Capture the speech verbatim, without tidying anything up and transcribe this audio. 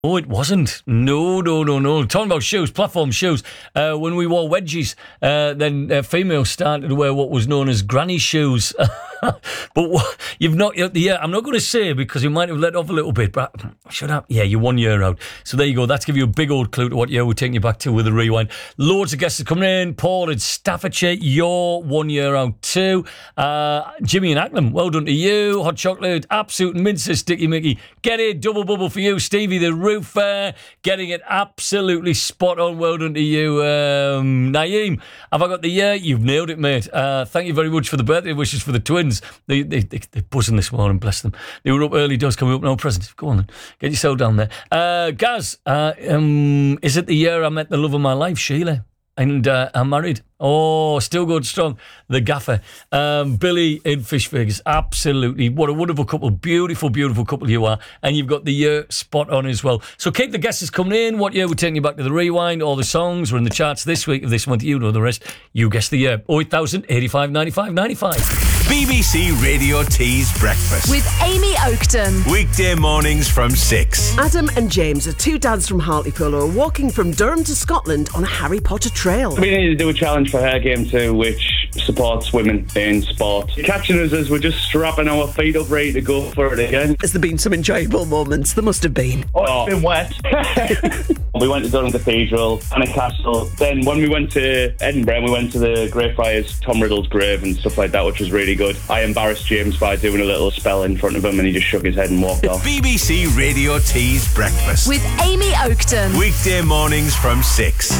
Oh, it wasn't. No, no, no, no. Talking about shoes, platform shoes. Uh, when we wore wedgies, uh, then uh, females started to wear what was known as granny shoes. But what, you've not yet the year. I'm not going to say because you might have let off a little bit, but shut up. Yeah, you're one year out. So there you go. That's give you a big old clue to what year we're taking you back to with a rewind. Loads of guests are coming in. Paul in Staffordshire, you're one year out too. Uh, Jimmy in Acklam, well done to you. Hot chocolate, absolute mincer, Sticky Mickey. Get it, double bubble for you. Stevie the roofer, getting it absolutely spot on. Well done to you. Um, Naeem, have I got the year? You've nailed it, mate. Uh, thank you very much for the birthday wishes for the twins. They, they, they, they're buzzing this morning, bless them. They were up early, does coming up, no presents. Go on then, get yourself down there. Uh, Gaz, uh, um, is it the year I met the love of my life, Sheila? And uh, I'm married. Oh, still good, strong. The gaffer. Um, Billy in Fish Figures. Absolutely. What a wonderful couple. Beautiful, beautiful couple you are. And you've got the year spot on as well. So keep the guesses coming in. What year we're taking you back to the rewind? All the songs were in the charts this week of this month. You know the rest. You guess the year. oh eight thousand, eighty-five, ninety-five, ninety-five. B B C Radio T's Breakfast. With Amy Oakton. Weekday mornings from six. Adam and James are two dads from Hartlepool who are walking from Durham to Scotland on a Harry Potter trail. We need to do a challenge for her game too, which supports women in sport. Catching us as we're just strapping our feet up ready to go for it again. Has there been some enjoyable moments? There must have been. Oh, it's been wet. We went to Durham Cathedral and a castle. Then when we went to Edinburgh, we went to the Greyfriars, Tom Riddle's grave and stuff like that, which was really good. I embarrassed James by doing a little spell in front of him and he just shook his head and walked off. B B C Radio T's Breakfast. With Amy Oakton. Weekday mornings from six.